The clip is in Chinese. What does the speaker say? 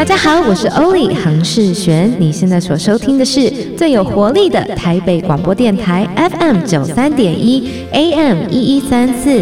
家好，我是欧丽杭世璇，你现在所收听的是最有活力的台北广播电台 FM 93.1 AM 1134，